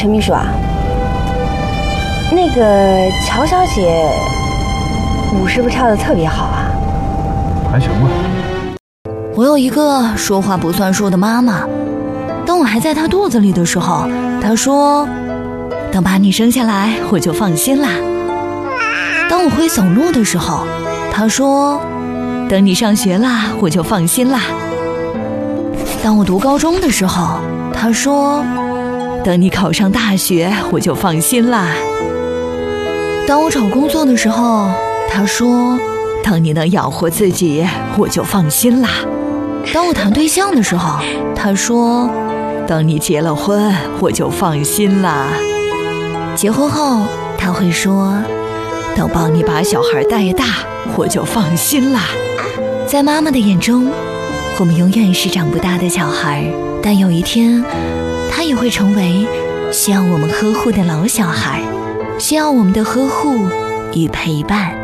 陈秘书啊，那个乔小姐舞是不是跳得特别好啊？ 还行吧。 我有一个说话不算数的妈妈，当我还在她肚子里的时候，她说等把你生下来我就放心啦。当我会走路的时候，她说等你上学啦我就放心啦。当我读高中的时候，她说等你考上大学我就放心啦。当我找工作的时候，她说等你能养活自己我就放心啦。当我谈对象的时候，她说等你结了婚我就放心啦。结婚后她会说等帮你把小孩带大我就放心啦。在妈妈的眼中，我们永远是长不大的小孩，但有一天她也会成为需要我们呵护的老小孩，需要我们的呵护与陪伴。